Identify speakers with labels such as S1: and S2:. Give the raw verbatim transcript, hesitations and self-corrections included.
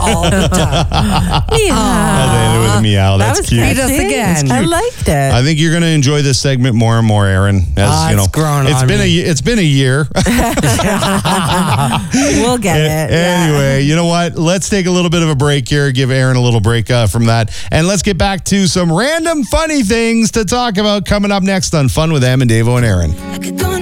S1: all the time.
S2: Oh, they ended with a meow.
S3: That
S2: That's
S3: was
S2: cute.
S1: Beat us again.
S3: I liked it.
S2: I think you're going to enjoy this segment more and more, Aaron. As
S1: Ah,
S2: you know,
S1: it's grown
S2: it's
S1: on
S2: been
S1: me.
S2: a it's been a year.
S3: We'll get it.
S2: Anyway, you know what? Let's take a little bit of a break here. Give Aaron a little break uh, from that, and let's get back to some random funny things to talk about coming up next on Fun with Em and Davo and Aaron.